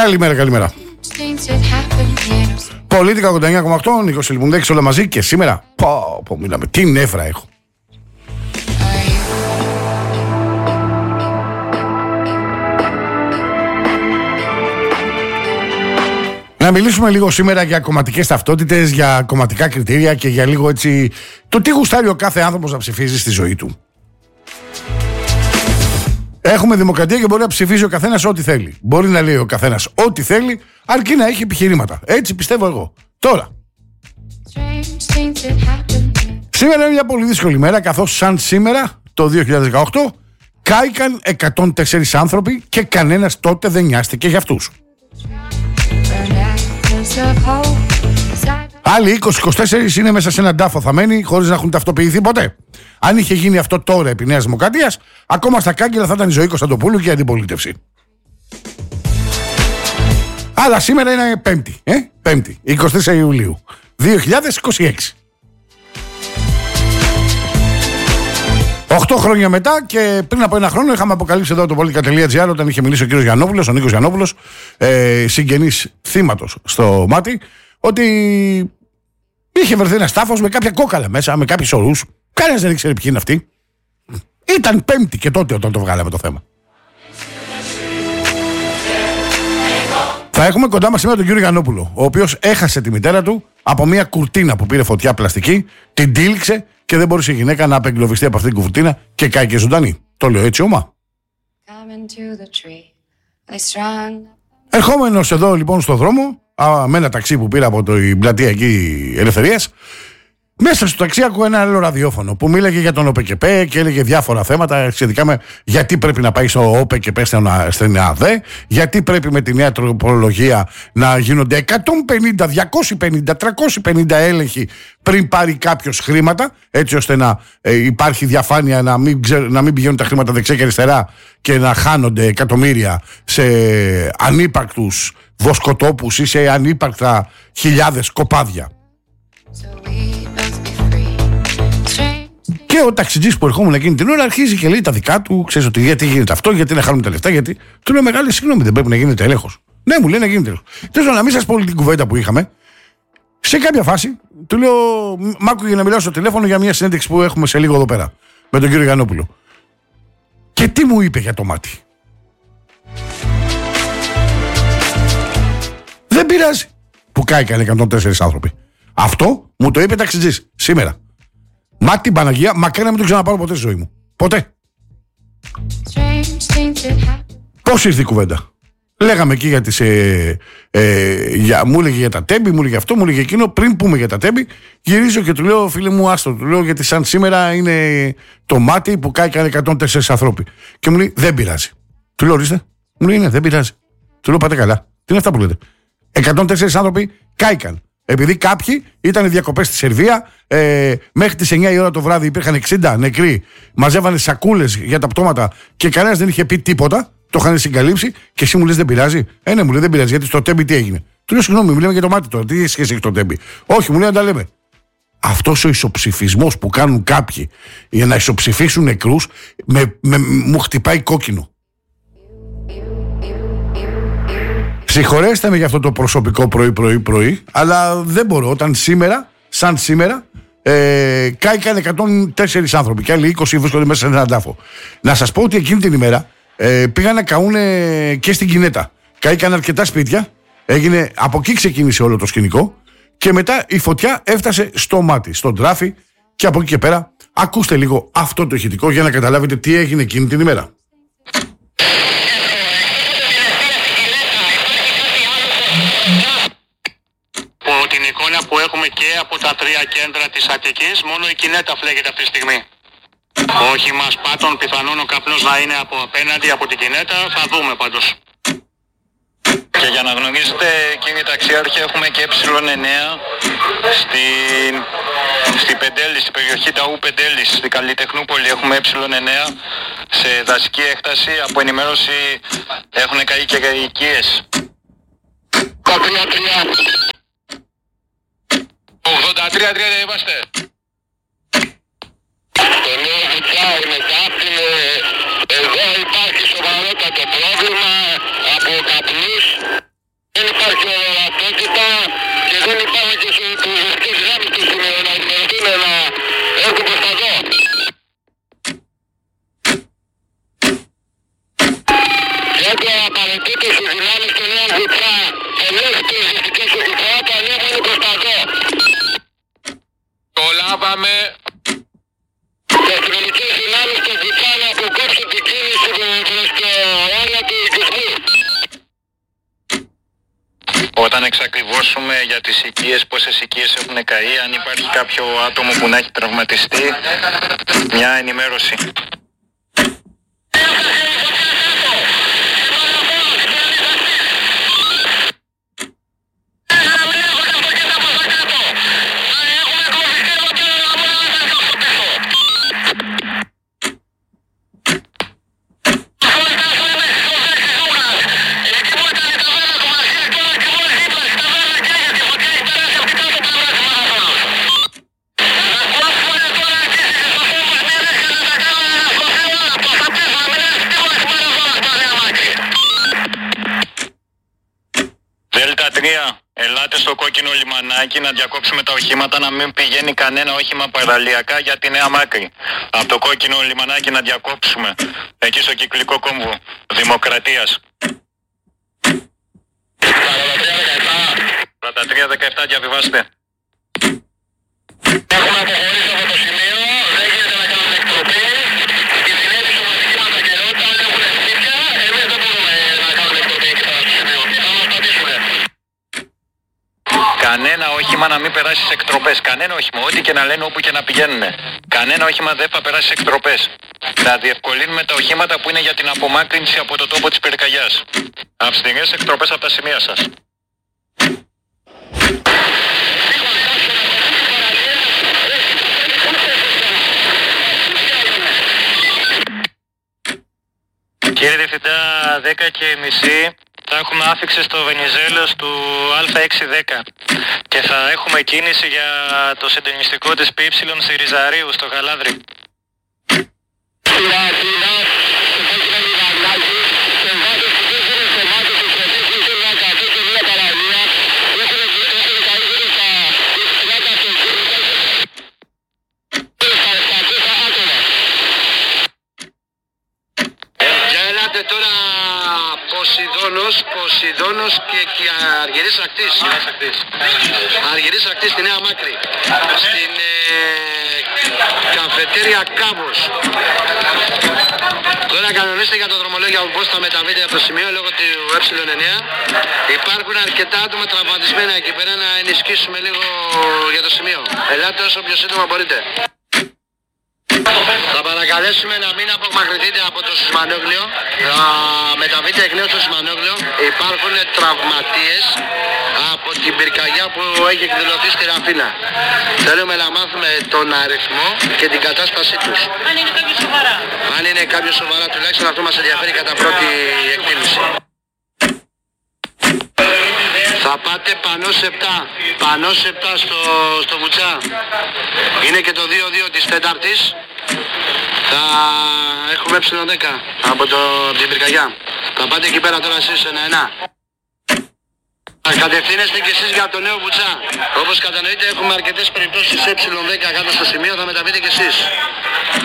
Καλημέρα. Πολίτικα 89,8, Νίκος Ελμουνδέκης, όλα μαζί και σήμερα. Πω, μιλάμε. Τι νεύρα έχω. Να μιλήσουμε λίγο σήμερα για κομματικές ταυτότητες, για κομματικά κριτήρια και για λίγο έτσι το τι γουστάρει ο κάθε άνθρωπος να ψηφίζει στη ζωή του. Έχουμε δημοκρατία και μπορεί να ψηφίζει ο καθένας ό,τι θέλει. Μπορεί να λέει ο καθένας ό,τι θέλει, αρκεί να έχει επιχειρήματα. Έτσι πιστεύω εγώ. Τώρα. Σήμερα είναι μια πολύ δύσκολη μέρα, καθώς σαν σήμερα το 2018 κάηκαν 104 άνθρωποι και κανένας τότε δεν νοιάστηκε για αυτούς. Άλλοι 20-24 είναι μέσα σε έναν τάφο θαμένοι χωρίς να έχουν ταυτοποιηθεί ποτέ. Αν είχε γίνει αυτό τώρα επί Νέας Δημοκρατίας, ακόμα στα κάγκελα θα ήταν η ζωή Κωνσταντοπούλου και η αντιπολίτευση. Αλλά σήμερα είναι Πέμπτη, 24 Ιουλίου 2026. 8 χρόνια μετά και πριν από ένα χρόνο είχαμε αποκαλύψει εδώ το politica.gr όταν είχε μιλήσει ο κύριος Γιαννόπουλος, ο Νίκος Γιαννόπουλος, συγγενής θύματος στο μάτι, ότι είχε βρεθεί ένα τάφος με κάποια κόκαλα μέσα, με κάποιους ορούς. Κανένας δεν ήξερε ποιοι είναι αυτοί. Ήταν Πέμπτη και τότε όταν το βγάλαμε το θέμα. Θα έχουμε κοντά μας σήμερα τον κύριο Γιαννόπουλο, ο οποίος έχασε τη μητέρα του από μια κουρτίνα που πήρε φωτιά πλαστική, την τύλιξε και δεν μπορούσε η γυναίκα να απεγκλωβιστεί από αυτήν την κουρτίνα και κάηκε ζωντανή. Το λέω έτσι ομά. Ερχόμενος εδώ λοιπόν στο δρόμο, με ένα ταξί που πήρα από την πλατεία εκεί Ελευθερίας, μέσα στο ταξί ακούω ένα άλλο ραδιόφωνο που μίλαγε για τον ΟΠΕΚΕΠΕ και έλεγε διάφορα θέματα σχετικά με γιατί πρέπει να πάει στο ΟΠΕΚΕΠΕ στην ΑΔΕ, γιατί πρέπει με τη νέα τροπολογία να γίνονται 150, 250, 350 έλεγχοι πριν πάρει κάποιος χρήματα, έτσι ώστε να υπάρχει διαφάνεια, να μην πηγαίνουν τα χρήματα δεξιά και αριστερά και να χάνονται εκατομμύρια σε ανύπαρκτους βοσκοτόπους ή σε ανύπαρκτα χιλιάδες κοπάδια. Και ο ταξιτζής που ερχόμουν εκείνη την ώρα αρχίζει και λέει τα δικά του. Ξέρεις ότι γιατί γίνεται αυτό, γιατί να χάνουμε τα λεφτά, γιατί. Του λέω μεγάλη συγγνώμη, δεν πρέπει να γίνεται έλεγχος. Ναι, μου λέει να γίνεται έλεγχος. Θέλω να μην σας πω όλη την κουβέντα που είχαμε. Σε κάποια φάση του λέω, μ' άκουγε να μιλάω στο τηλέφωνο για μια συνέντευξη που έχουμε σε λίγο εδώ πέρα με τον κύριο Γιαννόπουλο. Και τι μου είπε για το μάτι. Δεν πειράζει που κάηκαν 104 άνθρωποι. Αυτό μου το είπε ταξιτζής σήμερα. Μα την Παναγία, μακάρι να μην το ξαναπάρω ποτέ στη ζωή μου. Ποτέ. Πώς ήρθε η κουβέντα. Λέγαμε εκεί για τις. Μου έλεγε για τα τέμπη, μου έλεγε αυτό, μου έλεγε εκείνο. Πριν πούμε για τα τέμπη, γυρίζω και του λέω, φίλε μου, άστο. Του λέω γιατί σαν σήμερα είναι το μάτι που κάηκαν 104 ανθρώποι. Και μου λέει, δεν πειράζει. Του λέω, ορίστε. Μου λέει, ναι, δεν πειράζει. Του λέω, πάτε καλά. Τι είναι αυτά που λέτε. 104 άνθρωποι κάηκαν. Επειδή κάποιοι ήταν διακοπές στη Σερβία, μέχρι τις 9 η ώρα το βράδυ υπήρχαν 60 νεκροί, μαζεύανε σακούλες για τα πτώματα και κανένας δεν είχε πει τίποτα, το είχαν συγκαλύψει και εσύ μου λες δεν πειράζει. Ναι, μου λέει δεν πειράζει, γιατί στο τέμπι τι έγινε. Του λέω συγγνώμη, μιλάμε για το μάτι τώρα, τι σχέση έχει το τέμπι. Όχι, μου λέει να τα λέμε. Αυτός ο ισοψηφισμός που κάνουν κάποιοι για να ισοψηφίσουν νεκρούς, μου χτυπάει κόκκινο. Συγχωρέστε με για αυτό το προσωπικό πρωί, αλλά δεν μπορώ. Όταν σήμερα, σαν σήμερα, κάηκαν 104 άνθρωποι και άλλοι 20 βρίσκονται μέσα σε έναν τάφο. Να σας πω ότι εκείνη την ημέρα πήγαν να καούν και στην Κινέτα. Κάηκαν αρκετά σπίτια, από εκεί ξεκίνησε όλο το σκηνικό και μετά η φωτιά έφτασε στο μάτι, στον τράφι και από εκεί και πέρα ακούστε λίγο αυτό το ηχητικό για να καταλάβετε τι έγινε εκείνη την ημέρα. Την εικόνα που έχουμε και από τα 3 κέντρα της Αττικής, μόνο η Κινέτα φλέγεται αυτή τη στιγμή. Όχι μας πάτων, πιθανόν ο καπνός να είναι από απέναντι από την Κινέτα, θα δούμε πάντως. Και για να γνωρίζετε, κύριε ταξιάρχη, έχουμε και ε9 στην Πεντέλη, στην περιοχή Ταού Πεντέλης, στην Καλλιτεχνούπολη έχουμε ε9 σε δασική έκταση. Από ενημέρωση έχουν καεί και οικίες. 83-3 είμαστε. Το λέω είναι κάτι, εδώ υπάρχει σοβαρότατο πρόβλημα από καπνούς Γιατί απαραίτητος οι δυνάμεις του Νέου Βουτσά πολλές πυροσβεστικές οδηγίες το ανέβουν είναι κοστακό. Το λάβαμε. Και αστυνομικές δυνάμεις του Βουτσά να αποκόψουν την κίνηση προς το όρια του οικισμού. Όταν εξακριβώσουμε για τις οικίες, πόσες οικίες έχουν καεί, αν υπάρχει κάποιο άτομο που να έχει τραυματιστεί, μια ενημέρωση. Δέλτα 3, ελάτε στο κόκκινο λιμανάκι να διακόψουμε τα οχήματα, να μην πηγαίνει κανένα όχημα παραλιακά για τη Νέα Μάκρη. Από το κόκκινο λιμανάκι να διακόψουμε, εκεί στο κυκλικό κόμβο Δημοκρατίας. Στα 3-17 διαβιβάστε. Έχουμε αποχωρήσει από το σημείο, δεν γίνεται να κάνουμε εκτροπή. Η συνέχεια σωματική μετακαιρότητα έχουν σπίτια, εμείς δεν μπορούμε να κάνουμε εκτροπή εκεί πέρα στο σημείο. Θα μας πατήσουνε. Κανένα όχημα να μην περάσει σε εκτροπές. Κανένα όχημα, ό,τι και να λένε, όπου και να πηγαίνουν. Κανένα όχημα δεν θα περάσει σε εκτροπές. Να διευκολύνουμε τα οχήματα που είναι για την απομάκρυνση από το τόπο της πυρκαγιάς. Αυστηρές εκτροπές από τα σημεία σας. Κύριε Διευθυντά, 10:30 θα έχουμε άφιξη στο Βενιζέλος του Α610 και θα έχουμε κίνηση για το συντονιστικό της ΠY στη Ριζαρίου, στο Γαλάδρι. Τώρα Ποσειδώνος και Αργυρής Ακτής. Αργυρής Ακτής στη Νέα Μάκρη. Στην καφετέρια Κάμπος. Τώρα κανονίστε για το δρομολόγιο πώς θα μεταβείτε από το σημείο λόγω του Ε9. Υπάρχουν αρκετά άτομα τραυματισμένα εκεί πέρα, να ενισχύσουμε λίγο για το σημείο. Ελάτε όσο πιο σύντομα μπορείτε. Θα παρακαλέσουμε να μην απομακρυνθείτε από το Σισμανόγλιο, να μεταβείτε εκ νέου στο Σισμανόγλιο. Υπάρχουν τραυματίες από την πυρκαγιά που έχει εκδηλωθεί στη Ραφίνα. Θέλουμε να μάθουμε τον αριθμό και την κατάστασή τους. Αν είναι κάποιο σοβαρά. Αν είναι κάποιο σοβαρά, τουλάχιστον αυτό μας ενδιαφέρει κατά πρώτη εκτίμηση. Θα πάτε πανώ σε 7. Πανώ σε 7 στο Βουτσά. Είναι και το 2-2 της Τέταρτης. Θα έχουμε Ε10 από την πυρκαγιά. Θα πάτε εκεί πέρα τώρα εσείς 1-1. Κατευθύνεστε και εσείς για το νέο Βουτσά. Όπως κατανοείτε έχουμε αρκετές περιπτώσεις Ε10 κάτω στο σημείο, θα μεταβείτε και εσείς.